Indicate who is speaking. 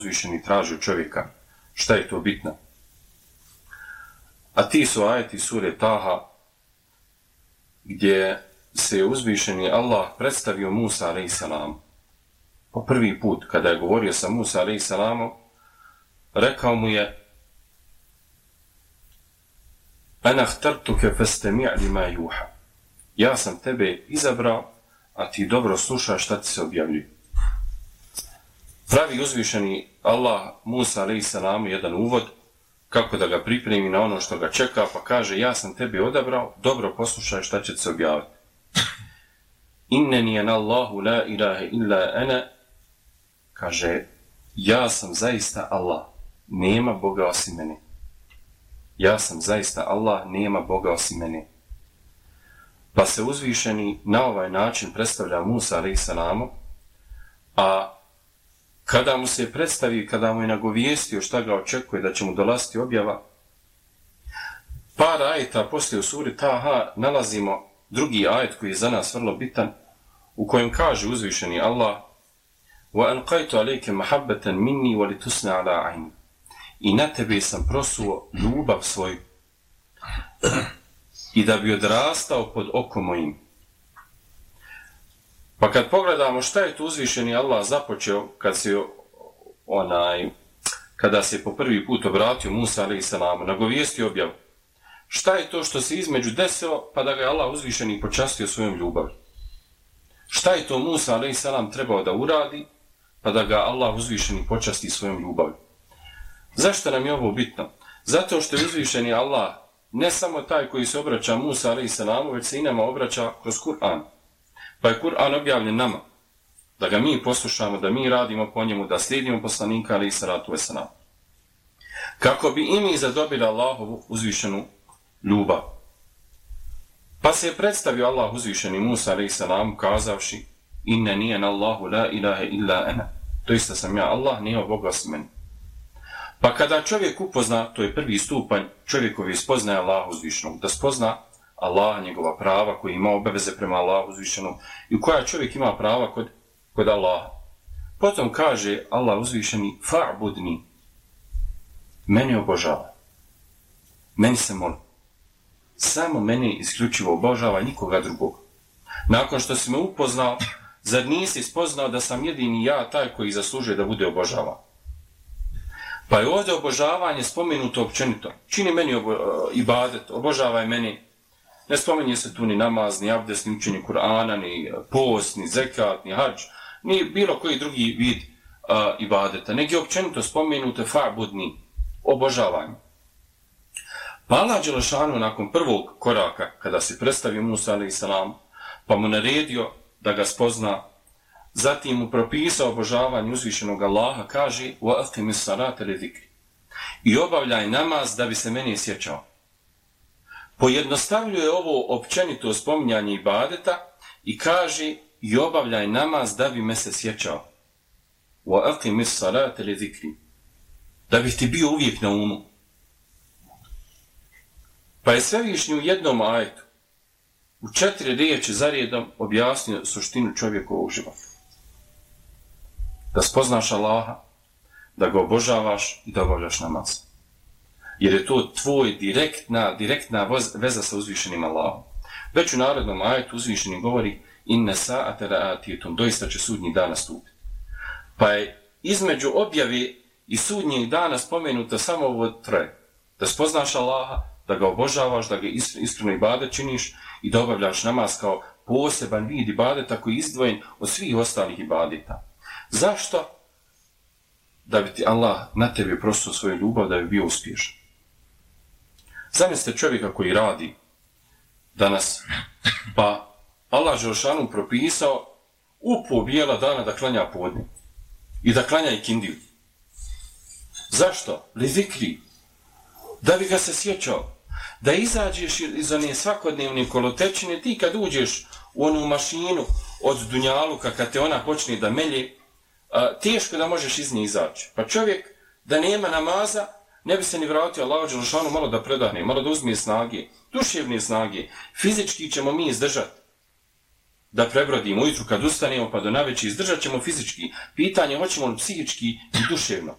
Speaker 1: uzvišeni traži od čovjeka, šta je to bitno. A ti su ajeti sure Taha, gdje se je uzvišeni Allah predstavio Musa a.s. Po prvi put, kada je govorio sa Musa a.s. rekao mu je: Ana htartuke fastami' lima juha. Ja sam tebe izabrao, a ti dobro slušaš šta ti se objavljuje. Pravi uzvišeni Allah Musa a.s. jedan uvod kako da ga pripremi na ono što ga čeka, pa kaže: ja sam tebe odabrao, dobro poslušaj šta će ti se objaviti. Inneni ana Allahu la ilaha illa ana, kaže: ja sam zaista Allah, nema Boga osim mene. Ja sam zaista Allah, nema Boga osim mene. Pa se uzvišeni na ovaj način predstavlja Musa a.s. A kada mu se predstavi, kada mu je nagovijestio šta ga očekuje da će mu dolaziti objava, par ajeta poslije u suri Taha nalazimo drugi ajet koji je za nas vrlo bitan, u kojem kaže uzvišeni Allah: وَأَلْقَيْتُ عَلَيْكَ مَحَبَّةً مِنِّي وَلِتُسْنَ عَلَىٰ عَيْنِ. I na tebe sam prosuo ljubav svoju i da bi odrastao pod okom mojim. Pa kad pogledamo šta je tu uzvišeni Allah započeo kada se po prvi put obratio Musa a.s. nagovijestio objavu. Šta je to što se između desilo pa da ga je Allah uzvišeni počastio svojom ljubavi? Šta je to Musa a.s. trebao da uradi pa da ga Allah uzvišeni počasti svojom ljubavi? Zašto nam je ovo bitno? Zato što je uzvišeni Allah ne samo taj koji se obraća Musa a.s. već se i nama obraća kroz Kur'an. Pa je Kur'an objavljen nama, da ga mi poslušamo, da mi radimo po njemu, da slijedimo poslanika a.s. kako bi i mi zadobili Allahovu uzvišenu ljubav. Pa se je predstavio Allah uzvišeni Musa a.s. kazavši: inne nijen Allahu la ilaha illa ana. To isto sam ja, Allah, nije Boga osim meni. Pa kada čovjek upozna, to je prvi stupanj čovjekovi spoznaje Allaha uzvišenog, da spozna Allah, njegova prava, koji ima obaveze prema Allahu uzvišenom i koja čovjek ima prava kod Allaha. Potom kaže Allah uzvišeni: fa'budni, meni obožava, meni se moli, samo meni isključivo obožava, nikoga drugog. Nakon što si me upoznao, zar nisi spoznao da sam jedini ja taj koji zaslužuje da bude obožavan? Pa je ovdje obožavanje spomenuto općenito. Čini meni ibadet, obožavaj meni. Ne spominje se tu ni namaz, ni abdest, ni učenje Kur'ana, ni post, ni zekat, ni hadž, ni bilo koji drugi vid ibadeta. Nego je općenito spomenuto fa'budni, obožavanje. Pa Allah dželešanu nakon prvog koraka, kada se predstavio Musa a.s. pa mu naredio da ga spozna, zatim mu propisao obožavanje uzvišenog Allaha, kaže: وَأَقِمِ الصَّلَاةَ لِذِكْرِ. I obavljaj namaz da bi se meni sjećao. Pojednostavljuje ovo općenito spominjanje ibadeta i kaže: i obavljaj namaz da bi me se sjećao. وَأَقِمِ الصَّلَاةَ لِذِكْرِ. Da bi ti bio uvijek na umu. Pa je Svevišnji u jednom ajetu, u 4 riječi zaredom objasnio suštinu čovjekovog života. Da spoznaš Allaha, da ga obožavaš i da obavljaš namaz. Jer je to tvoj direktna veza sa uzvišenim Allahom. Već u narednom ajetu uzvišeni govori: inne sa'ate la'atijetum, doista će sudnji dan nastupiti. Pa je između objave i sudnjeg dana spomenuto samo ovo troje. Da spoznaš Allaha, da ga obožavaš, da ga iskreno ibadet činiš i da obavljaš namaz kao poseban vid ibadeta koji je izdvojen od svih ostalih ibadeta. Zašto? Da bi ti Allah na tebi prosto svoju ljubav, da bi bio uspješan. Zamislite čovjeka koji radi danas, pa Allah dželešanu propisao u po bijela dana da klanja podne i da klanja ikindiju. Zašto? Li zikri. Da bi ga se sjećao. Da izađeš iz one svakodnevne kolotečine, ti kad uđeš u onu mašinu od dunjaluka, kad te ona počne da melje, teško da možeš iz nje izaći. Pa čovjek da nema namaza, ne bi se ni vratio Allahu dželešanu malo da predahne, malo da uzme snage, duševne snage. Fizički ćemo mi izdržati da prebrodimo ujutru kad ustanemo pa do navečer, izdržat ćemo fizički. Pitanje hoćemo li psihički i duševno.